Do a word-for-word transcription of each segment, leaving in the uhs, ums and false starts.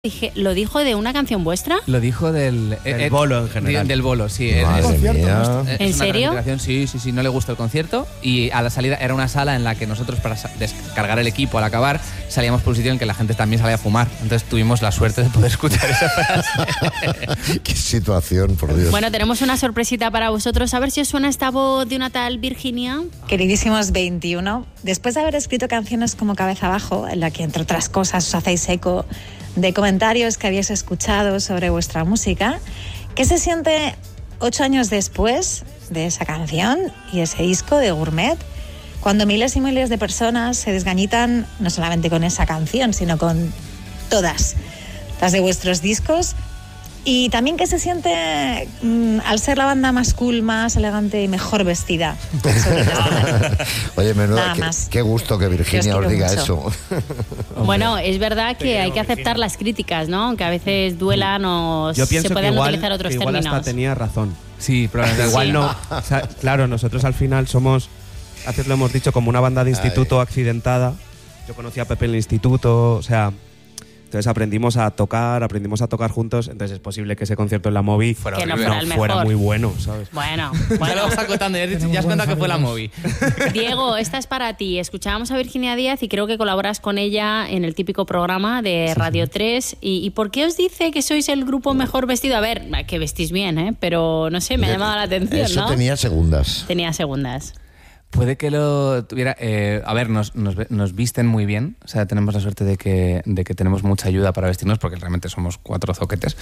Dije, ¿lo dijo de una canción vuestra? Lo dijo del... Del eh, bolo en general. Del bolo, sí. Madre es, mía. es ¿En una serio? reiteración, Sí, sí, sí, no le gustó el concierto y a la salida era una sala en la que nosotros para sa- descargar el equipo al acabar salíamos por un sitio en que la gente también salía a fumar. Entonces tuvimos la suerte de poder escuchar esa frase. Qué situación, por Dios. Bueno, tenemos una sorpresita para vosotros. A ver si os suena esta voz de una tal Virginia. Queridísimos veintiuno, después de haber escrito canciones como Cabeza Abajo, en la que entre otras cosas os hacéis eco de comentarios que habéis escuchado sobre vuestra música, ¿qué se siente ocho años después de esa canción y ese disco de Gourmet, cuando miles y miles de personas se desgañitan no solamente con esa canción, sino con todas las de vuestros discos? Y también qué se siente mmm, al ser la banda más cool, más elegante y mejor vestida sobre el escenario. Oye, menuda, Nada qué, más. qué gusto que Virginia Yo os os diga quiero eso. Bueno, es verdad que Te hay que quiero, aceptar Virginia. las críticas, ¿no? Aunque a veces duelan o Yo se pienso que puedan igual, utilizar otros que igual términos. hasta tenía razón. Sí, probablemente. Igual Sí. no. O sea, claro, nosotros al final somos, antes lo hemos dicho, como una banda de instituto accidentada. Yo conocí a Pepe en el instituto, o sea, entonces aprendimos a tocar, aprendimos a tocar juntos. Entonces es posible que ese concierto en la Movi Fuera Que no horrible. fuera el fuera mejor. muy bueno, ¿sabes? Bueno, Ya bueno. lo vas acotando, ya has, dicho- ya has contado que fue la movie. Diego, esta es para ti. Escuchábamos a Virginia Díaz y creo que colaboras con ella en el típico programa de Radio tres. ¿Y, y por qué os dice que sois el grupo mejor vestido? A ver, que vestís bien, ¿eh? Pero no sé, me ha llamado la atención, Eso ¿no? tenía segundas. Tenía segundas. Puede que lo tuviera... eh, a ver, nos, nos, nos visten muy bien. O sea, tenemos la suerte de que, de que tenemos mucha ayuda para vestirnos porque realmente somos cuatro zoquetes.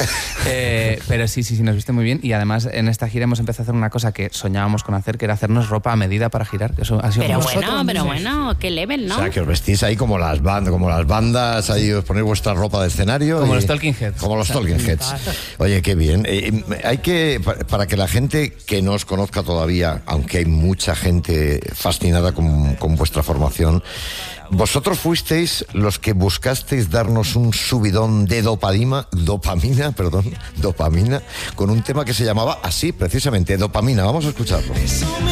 Eh, pero sí, sí, sí, nos visten muy bien. Y además en esta gira hemos empezado a hacer una cosa que soñábamos con hacer, que era hacernos ropa a medida para girar. Eso ha sido Pero muy- bueno, pero bueno, qué level, ¿no? O sea, que os vestís ahí como las bandas, como las bandas, ahí os ponéis vuestra ropa de escenario. Como y- los Talking Heads. Como los Talking Heads. Oye, qué bien. Eh, hay que, pa- para que la gente que no os conozca todavía, aunque hay mucha gente fascinada con, con vuestra formación, vosotros fuisteis los que buscasteis darnos un subidón de dopamina, dopamina, perdón, dopamina, con un tema que se llamaba así, precisamente, Dopamina. Vamos a escucharlo.